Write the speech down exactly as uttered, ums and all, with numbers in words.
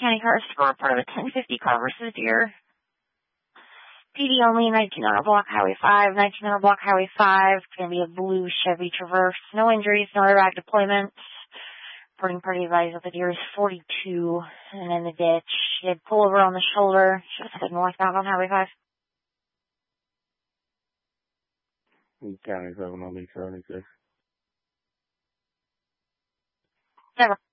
County car score, part of a ten fifty car versus deer. P D only, nineteen hundred block Highway five, nineteen hundred block Highway five. It's going to be a blue Chevy Traverse. No injuries, no airbag deployments. Reporting party advised that the deer is forty-two and in the ditch. He had pull over on the shoulder. Should have headed northbound on Highway five. County seven on B seventy-six. Never.